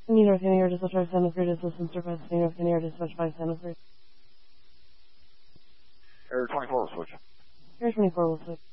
New North County Air Dispatch 5 Santa Cruz, assistance request, New North County Air Dispatch 5 Santa Cruz. Air 24 will switch. Air 24 will switch.